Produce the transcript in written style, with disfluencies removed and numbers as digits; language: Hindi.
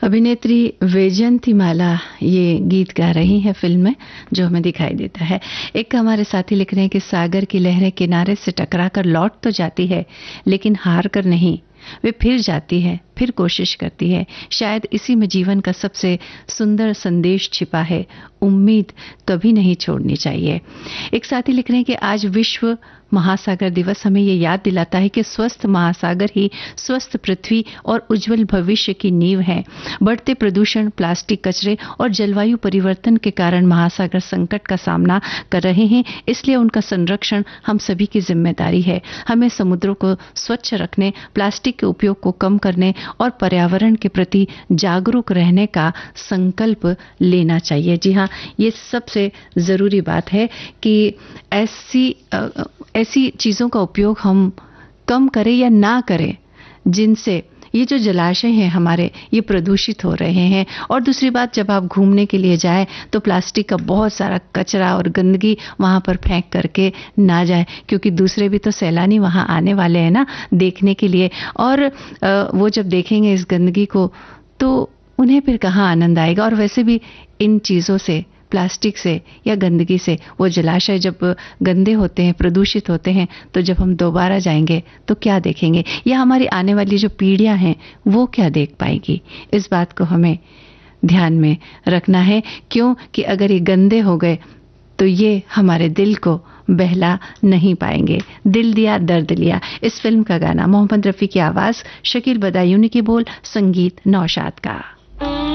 अभिनेत्री वैजयंतीमाला ये गीत गा रही हैं फिल्म में, जो हमें दिखाई देता है। एक हमारे साथी लिख रहे हैं कि सागर की लहरें किनारे से टकरा कर लौट तो जाती है, लेकिन हार कर नहीं, वे फिर जाती है, फिर कोशिश करती है। शायद इसी में जीवन का सबसे सुंदर संदेश छिपा है, उम्मीद कभी नहीं छोड़नी चाहिए। एक साथी लिख रहे हैं कि आज विश्व महासागर दिवस हमें ये याद दिलाता है कि स्वस्थ महासागर ही स्वस्थ पृथ्वी और उज्जवल भविष्य की नींव है। बढ़ते प्रदूषण, प्लास्टिक कचरे और जलवायु परिवर्तन के कारण महासागर संकट का सामना कर रहे हैं, इसलिए उनका संरक्षण हम सभी की जिम्मेदारी है। हमें समुद्रों को स्वच्छ रखने, प्लास्टिक के उपयोग को कम करने और पर्यावरण के प्रति जागरूक रहने का संकल्प लेना चाहिए। जी हाँ, ये सबसे ज़रूरी बात है कि ऐसी चीज़ों का उपयोग हम कम करें या ना करें जिनसे ये जो जलाशय हैं हमारे, ये प्रदूषित हो रहे हैं। और दूसरी बात, जब आप घूमने के लिए जाएं तो प्लास्टिक का बहुत सारा कचरा और गंदगी वहां पर फेंक करके ना जाए, क्योंकि दूसरे भी तो सैलानी वहां आने वाले हैं ना देखने के लिए। और वो जब देखेंगे इस गंदगी को तो उन्हें फिर कहाँ आनंद आएगा। और वैसे भी इन चीज़ों से, प्लास्टिक से या गंदगी से वो जलाशय जब गंदे होते हैं, प्रदूषित होते हैं, तो जब हम दोबारा जाएंगे तो क्या देखेंगे, या हमारी आने वाली जो पीढ़ियां हैं वो क्या देख पाएगी। इस बात को हमें ध्यान में रखना है, क्योंकि अगर ये गंदे हो गए तो ये हमारे दिल को बहला नहीं पाएंगे। दिल दिया दर्द लिया, इस फिल्म का गाना मोहम्मद रफ़ी की आवाज़, शकील बदायूनी की बोल, संगीत नौशाद का।